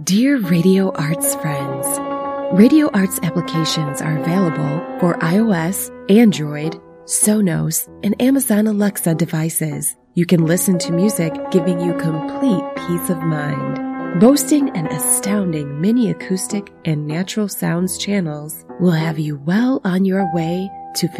Dear Radio Arts friends, Radio Arts applications are available for iOS, Android, Sonos, and Amazon Alexa devices. You can listen to music giving you complete peace of mind. Boasting an astounding mini acoustic and natural sounds channels will have you well on your way to